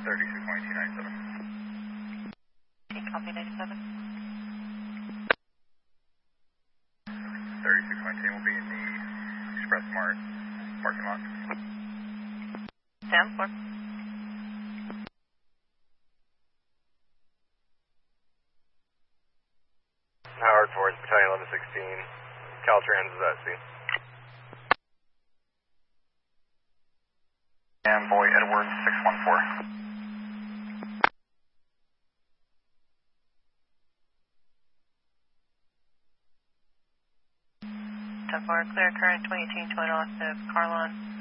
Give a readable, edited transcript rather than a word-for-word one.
Copy 97. 3619 will be in the Express Mart parking lot. Sound 4. Howard Force, Battalion 1116, Caltrans is at sea. And Boy Edwards 614. 10-4, clear current 2018 Toyota Active, Carlon.